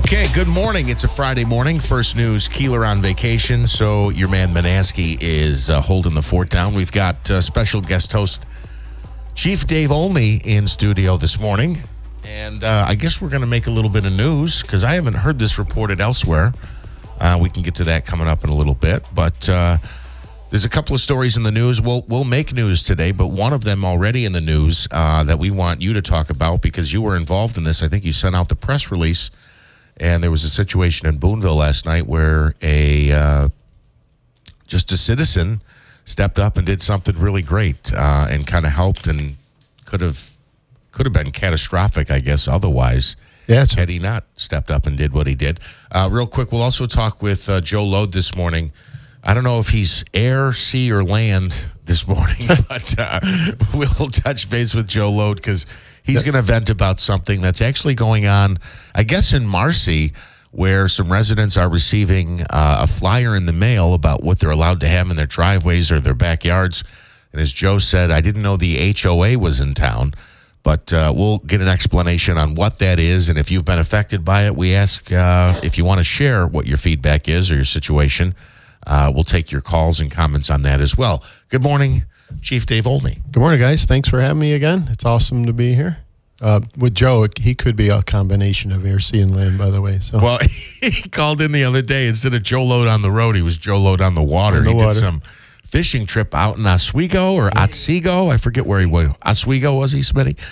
Okay, good morning. It's a Friday morning. First news, Keeler on vacation, so your man Manaski is holding the fort down. We've got special guest host Chief Dave Olney in studio this morning. And I guess we're going to make a little bit of news because I haven't heard this reported elsewhere. We can get to that coming up in a little bit. But there's a couple of stories in the news. We'll make news today, but one of them already in the news that we want you to talk about because you were involved in this. I think you sent out the press release. And there was a situation in Boonville last night where just a citizen stepped up and did something really great and kind of helped and could have been catastrophic, I guess, otherwise. Yeah, had he not stepped up and did what he did. Real quick, we'll also talk with Joe Lode this morning. I don't know if he's air, sea, or land this morning, but we'll touch base with Joe Lode because he's going to vent about something that's actually going on, I guess, in Marcy, where some residents are receiving a flyer in the mail about what they're allowed to have in their driveways or their backyards. And as Joe said, I didn't know the HOA was in town, but we'll get an explanation on what that is. And if you've been affected by it, we ask if you want to share what your feedback is or your situation. We'll take your calls and comments on that as well. Good morning, Chief Dave Olney. Good morning, guys. Thanks for having me again. It's awesome to be here. With Joe, he could be a combination of air, sea, and land, by the way. So. Well, he called in the other day. Instead of Joe Lode on the road, he was Joe Lode on the water. He did some fishing trip out in Oswego or Otsego. I forget where he was. Oswego, was he, Smitty?